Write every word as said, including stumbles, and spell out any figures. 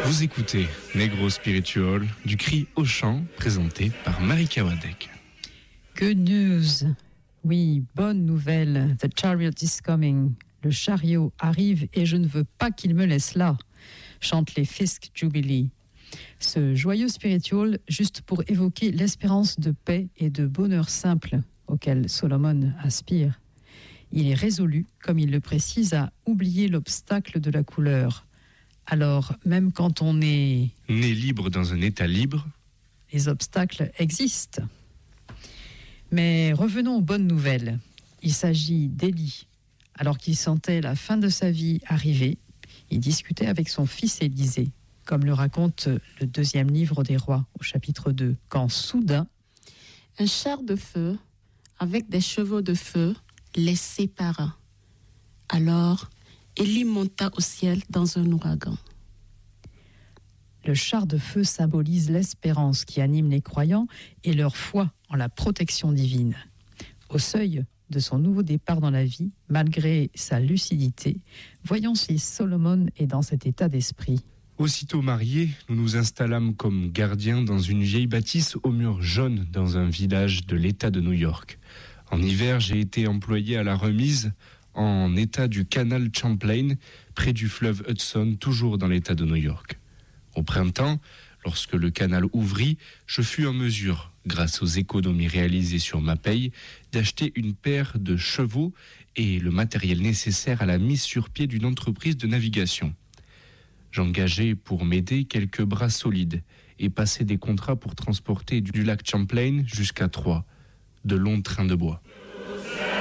Vous écoutez Negro Spiritual, du cri au chant, présenté par Marika Wadek. Good news. Oui, bonne nouvelle. The chariot is coming. Le chariot arrive et je ne veux pas qu'il me laisse là, chantent les Fisk Jubilee. Ce joyeux spiritual, juste pour évoquer l'espérance de paix et de bonheur simple auquel Solomon aspire. Il est résolu, comme il le précise, à oublier l'obstacle de la couleur. Alors, même quand on est... né libre dans un état libre, les obstacles existent. Mais revenons aux bonnes nouvelles. Il s'agit d'Élie. Alors qu'il sentait la fin de sa vie arriver, il discutait avec son fils Élisée, comme le raconte le deuxième livre des rois, au chapitre deux, quand soudain, un char de feu, avec des chevaux de feu, les sépara. Alors, Élie monta au ciel dans un ouragan. Le char de feu symbolise l'espérance qui anime les croyants et leur foi en la protection divine. Au seuil de son nouveau départ dans la vie, malgré sa lucidité, voyons si Solomon est dans cet état d'esprit. Aussitôt mariés, nous nous installâmes comme gardiens dans une vieille bâtisse aux murs jaunes dans un village de l'État de New York. En hiver, j'ai été employé à la remise en état du canal Champlain, près du fleuve Hudson, toujours dans l'État de New York. Au printemps, lorsque le canal ouvrit, je fus en mesure, grâce aux économies réalisées sur ma paye, d'acheter une paire de chevaux et le matériel nécessaire à la mise sur pied d'une entreprise de navigation. J'engageai pour m'aider quelques bras solides et passai des contrats pour transporter du lac Champlain jusqu'à Troyes, de longs trains de bois.